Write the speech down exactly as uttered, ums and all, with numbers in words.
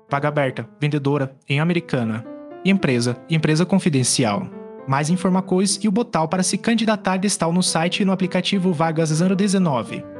Vaga aberta, vendedora, em Americana. Empresa, empresa confidencial. Mais informações e o botão para se candidatar está no site e no aplicativo Vagas zero dezenove.